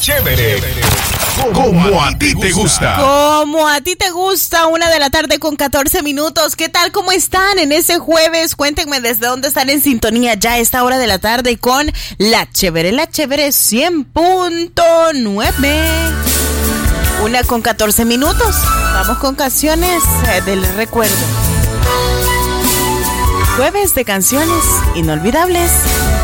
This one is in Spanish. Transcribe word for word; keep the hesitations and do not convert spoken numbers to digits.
chévere. Como a ti te gusta. Como a ti te gusta, una de la tarde con catorce minutos. ¿Qué tal? ¿Cómo están en ese jueves? Cuéntenme desde dónde están en sintonía ya a esta hora de la tarde con La Chévere, La Chévere cien punto nueve. Una con catorce minutos. Vamos con canciones del recuerdo. Jueves de canciones inolvidables.